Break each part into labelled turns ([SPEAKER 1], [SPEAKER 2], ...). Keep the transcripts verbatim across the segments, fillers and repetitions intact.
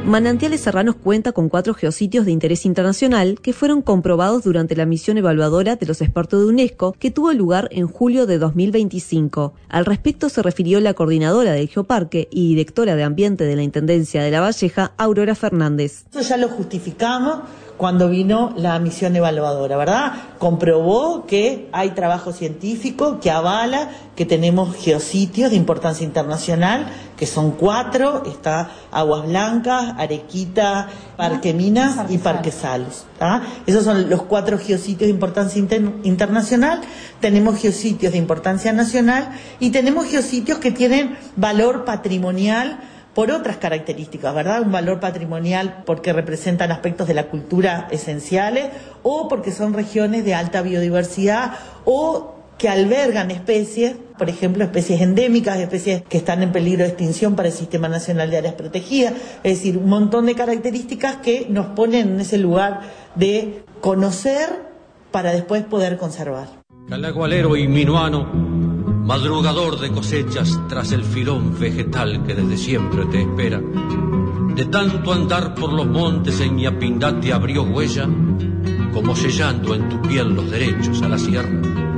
[SPEAKER 1] Manantiales Serranos cuenta con cuatro geositios de interés internacional que fueron comprobados durante la misión evaluadora de los expertos de UNESCO que tuvo lugar en julio de dos mil veinticinco. Al respecto se refirió la coordinadora del Geoparque y directora de Ambiente de la Intendencia de La Valleja, Aurora Fernández.
[SPEAKER 2] Eso ya lo justificamos cuando vino la misión evaluadora, ¿verdad? Comprobó que hay trabajo científico que avala que tenemos geositios de importancia internacional, que son cuatro, está Aguas Blancas, Arequita, Parque Minas Parque y Parque Salus. ¿tá? Esos son los cuatro geositios de importancia inter internacional. Tenemos geositios de importancia nacional y tenemos geositios que tienen valor patrimonial por otras características, ¿verdad? Un valor patrimonial porque representan aspectos de la cultura esenciales o porque son regiones de alta biodiversidad o que albergan especies, por ejemplo, especies endémicas, especies que están en peligro de extinción para el Sistema Nacional de Áreas Protegidas, es decir, un montón de características que nos ponen en ese lugar de conocer para después poder conservar.
[SPEAKER 3] Calagualero y minuano, madrugador de cosechas tras el filón vegetal que desde siempre te espera. De tanto andar por los montes en Ñapingá te abrió huella, como sellando en tu piel los derechos a la sierra.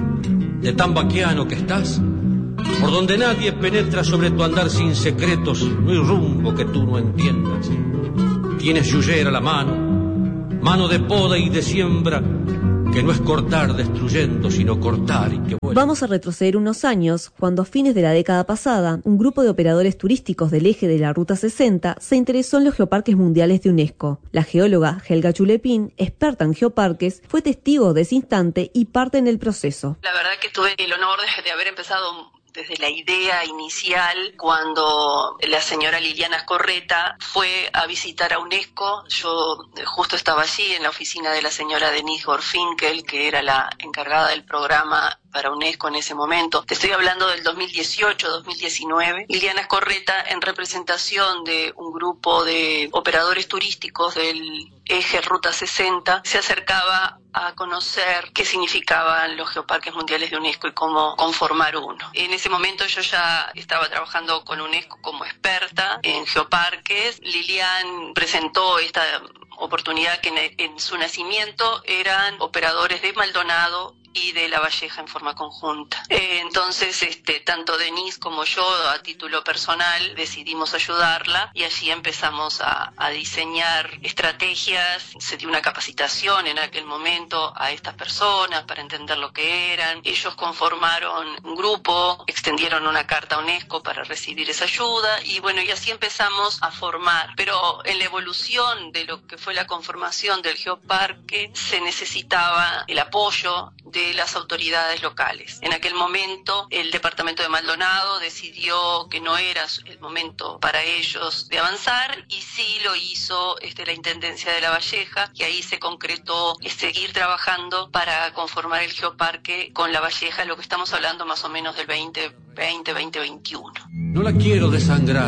[SPEAKER 3] De tan vaquiano que estás, por donde nadie penetra sobre tu andar sin secretos, no hay rumbo que tú no entiendas. Tienes yuyera a la mano, mano de poda y de siembra, que no es cortar destruyendo, sino cortar y que vuelva.
[SPEAKER 1] Vamos a retroceder unos años, cuando a fines de la década pasada, un grupo de operadores turísticos del eje de la Ruta sesenta se interesó en los geoparques mundiales de UNESCO. La geóloga Helga Chulepín, experta en geoparques, fue testigo de ese instante y parte en el proceso.
[SPEAKER 4] La verdad que tuve el honor de, de haber empezado desde la idea inicial, cuando la señora Liliana Escorreta fue a visitar a UNESCO. Yo justo estaba allí en la oficina de la señora Denise Gorfinkel, que era la encargada del programa para UNESCO en ese momento. Te estoy hablando del dos mil dieciocho, dos mil diecinueve. Liliana Escorreta, en representación de un grupo de operadores turísticos del eje Ruta sesenta, se acercaba a conocer qué significaban los geoparques mundiales de UNESCO y cómo conformar uno. En ese momento yo ya estaba trabajando con UNESCO como experta en geoparques. Lilian presentó esta oportunidad que en, en su nacimiento eran operadores de Maldonado y de La Valleja en forma conjunta. Eh, entonces, este, tanto Denise como yo, a título personal, decidimos ayudarla y allí empezamos a, a diseñar estrategias. Se dio una capacitación en aquel momento a estas personas para entender lo que eran. Ellos conformaron un grupo, extendieron una carta a UNESCO para recibir esa ayuda y bueno, y así empezamos a formar. Pero en la evolución de lo que fue la conformación del geoparque se necesitaba el apoyo de de las autoridades locales. En aquel momento el departamento de Maldonado decidió que no era el momento para ellos de avanzar y sí lo hizo este, la Intendencia de La Valleja, y ahí se concretó seguir trabajando para conformar el geoparque con La Valleja, lo que estamos hablando más o menos del veinte veinte, veinte veintiuno.
[SPEAKER 3] No la quiero desangrar,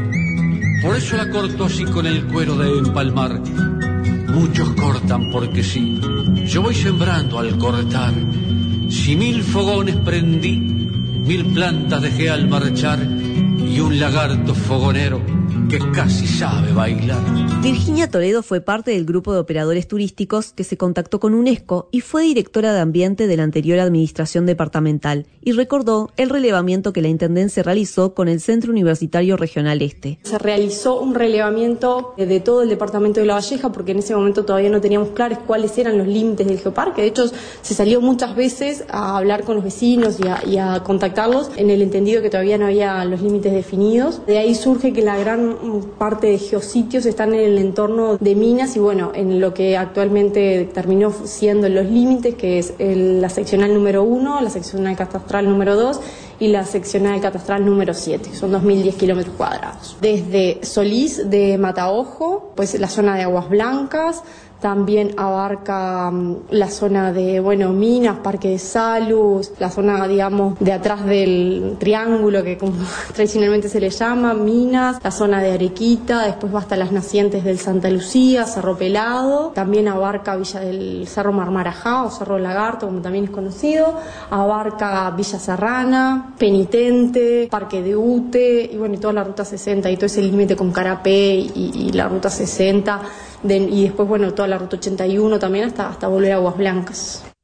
[SPEAKER 3] por eso la corto así con el cuero de empalmar. Muchos cortan porque sí, yo voy sembrando al cortar. Si mil fogones prendí, mil plantas dejé al marchar, y un lagarto fogonero que casi sabe bailar.
[SPEAKER 1] Virginia Toledo fue parte del grupo de operadores turísticos que se contactó con UNESCO y fue directora de Ambiente de la anterior administración departamental, y recordó el relevamiento que la Intendencia realizó con el Centro Universitario Regional Este.
[SPEAKER 5] Se realizó un relevamiento de todo el departamento de La Valleja porque en ese momento todavía no teníamos claros cuáles eran los límites del geoparque. De hecho, se salió muchas veces a hablar con los vecinos y a, y a contactarlos en el entendido que todavía no había los límites definidos. De ahí surge que la gran parte de geositios están en el entorno de minas y bueno, en lo que actualmente terminó siendo los límites, que es el, la seccional número uno, la seccional catastral número dos y la seccional catastral número siete, son dos mil diez kilómetros cuadrados. Desde Solís de Mataojo, pues la zona de Aguas Blancas, también abarca um, la zona de, bueno, Minas, Parque de Salus, la zona, digamos, de atrás del triángulo, que como tradicionalmente se le llama, Minas, la zona de Arequita, después va hasta las nacientes del Santa Lucía, Cerro Pelado, también abarca Villa del Cerro Marmarajá o Cerro Lagarto, como también es conocido, abarca Villa Serrana, Luna, Penitente, Parque de Ute y bueno, y toda la ruta sesenta y todo ese límite con Carapé y, y la ruta sesenta de, y después bueno, toda la ruta ochenta y uno también hasta, hasta volver a Aguas Blancas.